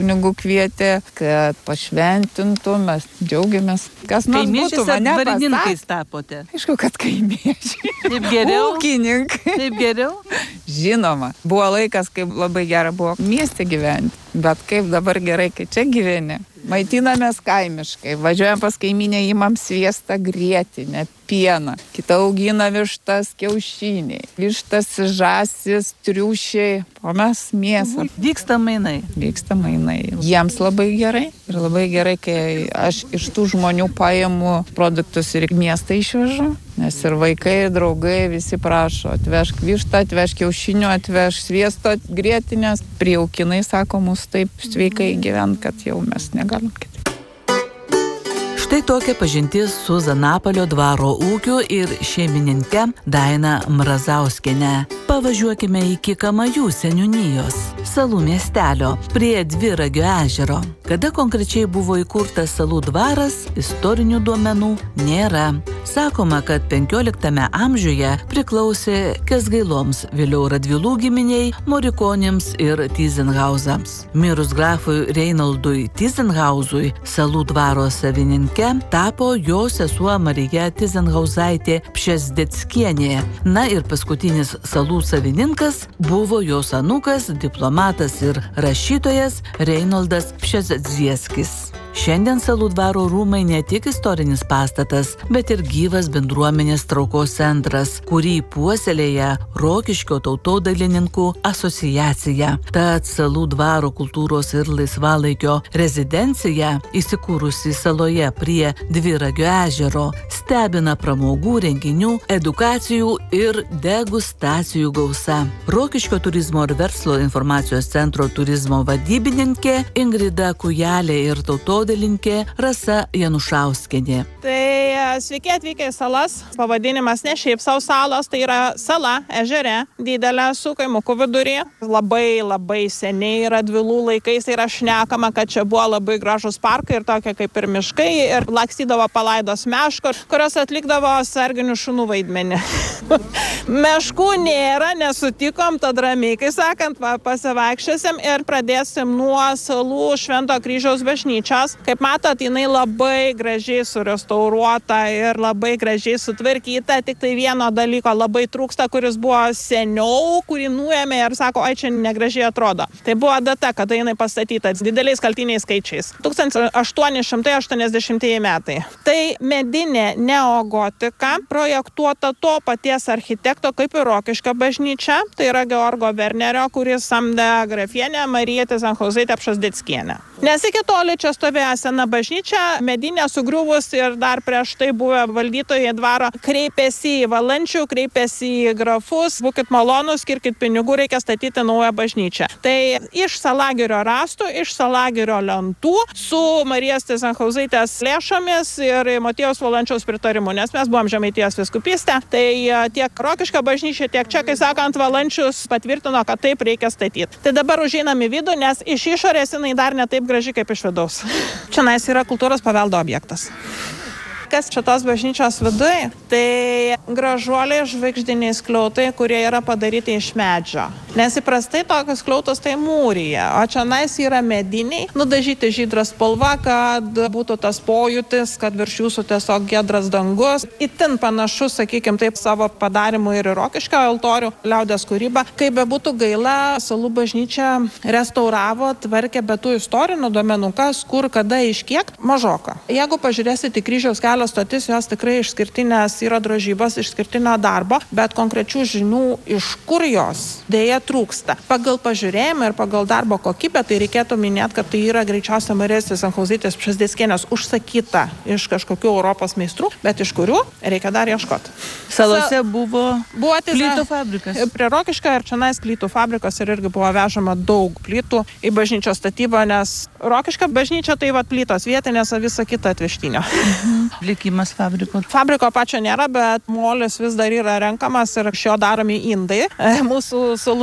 kunigų kvietė, kad pašventintų, mes džiaugiamės. Kas nors būtų mane dvarininkais tapote. Aišku, kad kaimiečiai. Taip geriau. Ūkininkai. Taip geriau. Žinoma, buvo laikas, kai labai gera buvo mieste gyventi, bet kaip dabar gerai, kai čia gyveni. Maitinamės kaimiškai, važiuojam pas kaiminę, imam sviestą, grietinę, pieną. Kita augina vištas, kiaušiniai, vištas, žąsis, triušiai, o mes mėsą. Vyksta mainai. Vyksta mainai. Jiems labai gerai ir labai gerai, kai aš iš tų žmonių paimu produktus ir miestą išvežu. Nes ir vaikai, ir draugai visi prašo, atvežk vištą, atvežk kiaušinių, atvežk sviesto, grietinės. Prijaukinai, sako, mus taip sveikai gyvent, kad jau mes negalim kitaip. Štai tokia pažintis su Zanapalio dvaro ūkiu ir šeimininke Daina Mrazauskiene. Pavažiuokime iki Kamajų seniūnijos, Salų miestelio, prie Dviragio ežero. Kada konkrečiai buvo įkurtas Salų dvaras, istorinių duomenų nėra. Sakoma, kad 15 amžiuje priklausė Kęsgailoms, vėliau Radvilų giminiai, Morikonims ir Tyzenhauzams. Mirus grafui Reinaldui Tyzenhauzui, Salų dvaro savininke tapo jo sesuo Marija Tyzenhauzaitė Pšezdeckienė. Na ir paskutinis Salų savininkas buvo jos anūkas, diplomatas ir rašytojas Reinaldas Pšezdzieskis. Šiandien Salų dvaro rūmai ne tik istorinis pastatas, bet ir gyvas bendruomenės traukos centras, kurį puoselėja Rokiškio tautodailininkų asociacija. Tad Salų dvaro kultūros ir laisvalaikio rezidencija, įsikūrusi saloje prie Dviragio ežero, stebina pramogų, renginių, edukacijų ir degustacijų gausa. Rokiškio turizmo ir verslo informacijos centro turizmo vadybininkė Ingrida Kujelė ir tautodailininkė Rasa Janušauskienė. Tai sveiki atvykę į salas. Pavadinimas ne šiaip savo salos, tai yra sala ežere, didelė su kaimuku vidury. Labai seniai Radvilų laikais yra šnekama, kad čia buvo labai gražus parkai ir tokie kaip ir miškai ir lakstydavo palaidos meškos, kurios atlikdavo sarginių šunų vaidmenį. Meškų nėra, nesutikom, tad ramiai, kai sakant, pasivaikščiosim ir pradėsim nuo Salų Švento kryžiaus bažnyčios. Kaip matot, jinai labai gražiai surestauruota ir labai gražiai sutvarkyta, tik tai vieno dalyko labai trūksta, kuris buvo seniau, kurį nuėmė ir sako, ai čia negražiai atrodo. Tai buvo data, kada jinai pastatyta dideliais kaltiniais skaičiais. 1880 metai. Tai medinė neogotika, projektuota to paties architekto kaip ir Rokiškio bažnyčia, tai yra Georgo Wernerio, kuris samdė grafienę Mariją Tyzenhauzaitę Pšezdeckienę. Nes iki toli čia stovėjo sena bažnyčia, medinė sugriuvus ir dar prieš tai buvę valdytojai dvaro kreipėsi į Valančių, kreipėsi į grafus, būkit malonus, skirkit pinigų, reikia statyti naują bažnyčią. Tai iš Salagirio rastų, iš Salagirio lentų su Marijos Tyzenhauzaitės lėšomis ir Motiejaus Valančiaus pritarimu, nes mes buvom Žemaitijos vyskupystė, tai tiek Rokiškio bažnyčia, tiek čia, kai sakant, Valančius patvirtino, kad taip reikia statyti. Tai dabar užeinam į vidų, nes iš išorės jinai dar ne taip graži kaip iš vidaus. Čionais yra kultūros paveldo objektas. Kas šitos bažnyčios viduje, tai gražuoliai žvaigždiniai skliautai, kurie yra padaryti iš medžio. Nes įprastai tokius skliautus tai mūryje, o čionais yra mediniai, nudažyti žydrą spalvą, kad būtų tas pojūtis, kad virš jūsų tiesiog giedras dangus. Itin panašus, sakykime, taip savo padarimu ir Rokiškio altorių liaudės kūryba. Kaip bebūtų gaila, Salų bažnyčia restauravo, tvarkė, be tų istorinių duomenų, kas, kur, kada, iš kiek, mažoka. Jeigu pažiūrėsite kryžiaus kelio stotis, jos tikrai išskirtinės yra drožybos, išskirtinio darbo, bet konkrečių žinių, iš kur jos dėja trūksta. Pagal pažiūrėjimą ir pagal darbo kokybę, tai reikėtų minėti, kad tai yra greičiausia Marijos Tyzenhauzaitės Pšezdeckienės užsakyta iš kažkokių Europos meistrų, bet iš kurių reikia dar ieškoti. Salose buvo plytų fabrikas. Prie Rokiškio ir čionais plytų fabrikas ir irgi buvo vežama daug plytų į bažnyčios statybą, nes Rokiškio bažnyčia tai plytos vietinės, o visa kita atvežtinio. Likimas fabriko. Fabriko pačio nėra, bet molis vis dar yra renkamas ir iš jo daromi indai. Mūsų Salų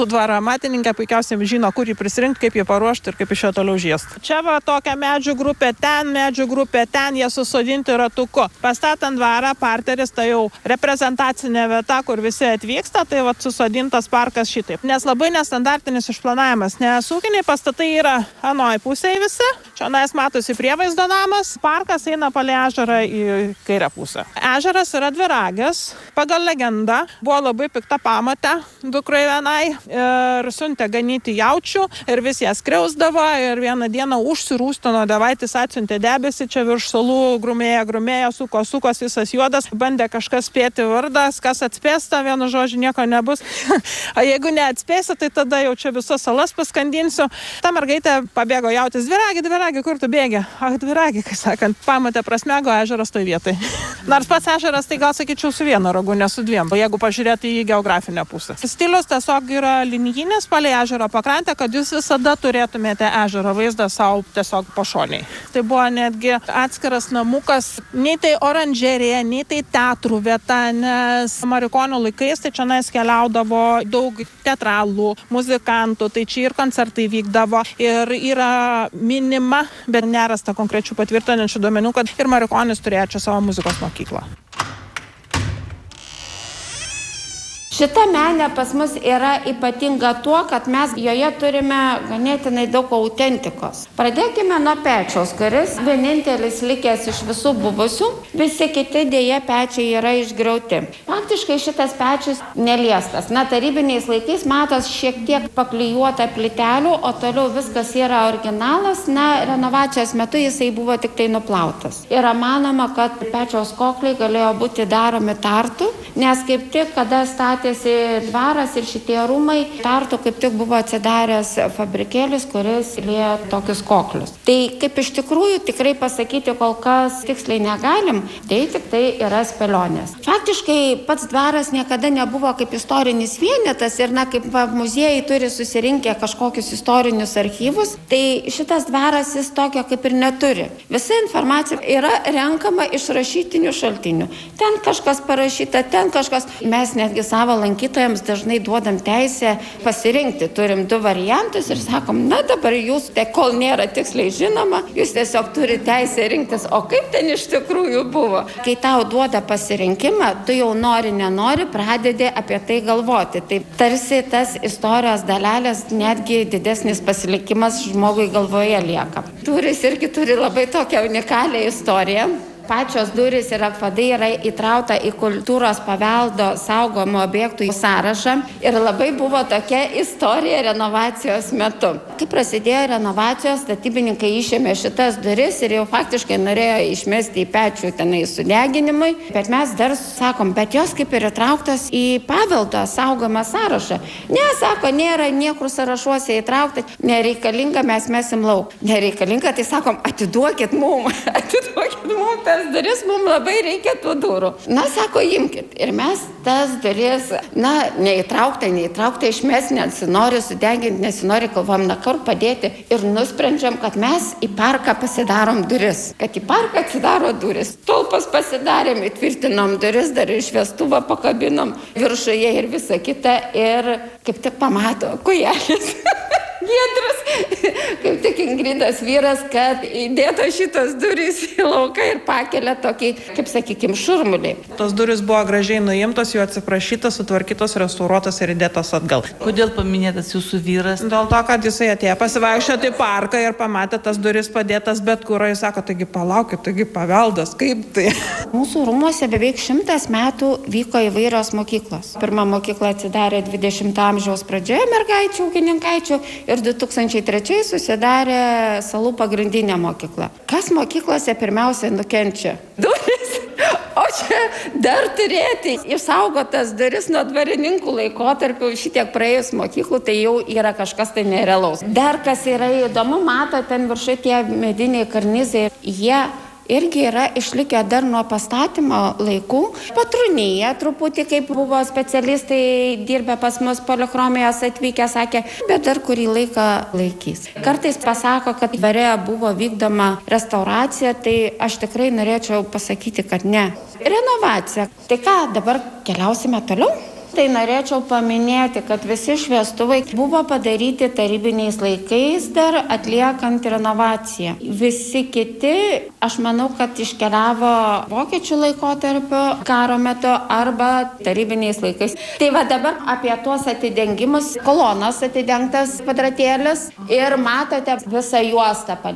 mūsų dvaro amatininkė puikiausiai žino, kur jį prisirinkti, kaip jį paruošti ir kaip iš jo toliau žiesti. Čia va tokia medžių grupė, ten jie susodinti ratuku. Pastatant dvarą, parteris, tai jau reprezentacinė vieta, kur visi atvyksta, tai va susodintas parkas šitaip. Nes labai nestandartinis išplanavimas, nes ūkiniai pastatai yra anoj pusėje visi. Čia matosi prievaizdo namas, parkas eina palei ežerą į kairę pusę. Ežeras yra dviragis, pagal legendą buvo labai pikta pamatė dukrai vienai ir siuntė ganyti jaučių ir vis jas skriausdavo ir vieną dieną užsirūstino, Dievaitis atsiuntė debesį, čia virš salų grumėjo, sukos visas juodas, bandė kažkas spėti vardas, kas atspės, tą vienu žodžiu nieko nebus. O jeigu neatspėsi, tai tada jau čia visas salas paskandinsiu. Ta mergaitė pabėgo jautis, dviragi, kur tu bėgi? Dviragi, kai sakant, pamatė prasmego ežeras toj vietai. Nors pats ežeras, tai gal sakyčiau su vienu ragu, ne su dviem, jeigu pažiūrėti į geografinę pusę. Stilius tiesiog yra linijinis palei ežero pakrantę, kad jūs visada turėtumėte ežero vaizdą savo tiesiog pašoniai. Tai buvo netgi atskiras namukas, nei tai oranžerija, nei tai teatrų vieta, nes Marikonio laikais tai čia keliaudavo daug teatralų, muzikantų, tai čia ir koncertai vykdavo ir yra minima, bet nerasta konkrečių patvirtinančių duomenų, kad ir Marikonis turėjo čia savo muzikos mokyklą. Šita menė pas mus yra ypatinga tuo, kad mes joje turime ganėtinai daug autentikos. Pradėkime nuo pečiaus, kuris vienintelis likęs iš visų buvusių, visi kiti dėja pečiai yra išgriauti. Faktiškai šitas pečius neliestas. Tarybiniais laikais matos šiek tiek paklijuota plytelių, o toliau viskas yra originalas. Renovacijos metu jisai buvo tik tai nuplautas. Yra manoma, kad pečiaus kokliai galėjo būti daromi Tartu, nes kaip tik, kada statė dvaras ir šitie rūmai, Tartu kaip tik buvo atsidaręs fabrikėlis, kuris liejo tokius koklius. Tai kaip iš tikrųjų tikrai pasakyti kol kas tiksliai negalim, tai tik tai yra spėlionės. Faktiškai pats dvaras niekada nebuvo kaip istorinis vienetas ir kaip muziejai turi susirinkę kažkokius istorinius archyvus, tai šitas dvaras jis tokio kaip ir neturi. Visa informacija yra renkama iš rašytinių šaltinių. Ten kažkas parašyta, ten kažkas. Mes netgi savo lankytojams dažnai duodam teisę pasirinkti. Turim 2 variantus ir sakom, dabar jūs, kol nėra tiksliai žinoma, jūs tiesiog turi teisę rinktis, o kaip ten iš tikrųjų buvo. Kai tau duoda pasirinkimą, tu jau nenori, pradedi apie tai galvoti. Tai tarsi tas istorijos dalelės netgi didesnis pasilikimas žmogui galvoje lieka. Durys irgi turi labai tokią unikalią istoriją. Pačios durys ir apvadai yra įtrauta į kultūros paveldo saugomų objektų sąrašą ir labai buvo tokia istorija renovacijos metu. Kai prasidėjo renovacijos, statybininkai išėmė šitas duris ir jau faktiškai norėjo išmesti į pečių tenai sudeginimui, bet mes dar sakom, bet jos kaip ir įtrauktos į paveldo saugomą sąrašą. Ne, sako, nėra niekur sąrašuose įtraukta, nereikalinga, mes mesim lauk. Nereikalinga, tai sakom, atiduokit mum tas duris, mums labai reikia tų durų. Sako, imkit. Ir mes tas duris, neįtraukta, išmes, nesinori sudeginti, nesinori, kalbam, kur padėti. Ir nusprendžiam, kad mes į parką pasidarom duris. Kad į parką atsidaro duris. Tulpas pasidarėm, įtvirtinom duris, dar ir šviestuvą pakabinom viršuje ir visa kita. Ir kaip tik pamato kujelis. Giedrus, kaip tik Ingridos vyras, kad įdėto šitos durys į lauką ir pakelia tokį, kaip sakykim, šurmulį. Tos durys buvo gražiai nuimtos, jų atsiprašytos, sutvarkytos, restauruotos ir įdėtos atgal. Kodėl paminėtas jūsų vyras? Dėl to, kad jisai atėjo pasivaikščioti į parką ir pamatė tas duris padėtas bet kur. Jis sako, taigi palaukit, taigi paveldas, kaip tai? Mūsų rūmuose beveik 100 metų vyko įvairios mokyklos. Pirma mokykla atsidarė 20 amžiaus pradžioje mergaičių, ūkininkaičių ir 2003 susidarė Salų pagrindinė mokykla. Kas mokyklose pirmiausia nukenčia? Duris. O čia dar turėti išsaugotas duris nuo dvarininkų laikotarpių, šitiek praėjus mokyklų, tai jau yra kažkas tai nerealaus. Dar kas yra įdomu, mato ten viršui tie mediniai karnizai, jie irgi yra išlikę dar nuo pastatymo laikų. Patrūnyje truputį, kaip buvo specialistai dirbę pas mus polichromijos atvykę, sakė, bet dar kurį laiką laikys. Kartais pasako, kad dvare buvo vykdoma restauracija, tai aš tikrai norėčiau pasakyti, kad ne. Renovacija. Tai ką, dabar keliausime toliau? Tai norėčiau paminėti, kad visi šviestuvai buvo padaryti tarybiniais laikais dar atliekant renovaciją. Visi kiti, aš manau, kad iškeliavo vokiečių laikotarpio karo metu arba tarybiniais laikais. Tai va dabar apie tuos atidengimus, kolonos atidengtas kvadratėlis ir matote visą juostą.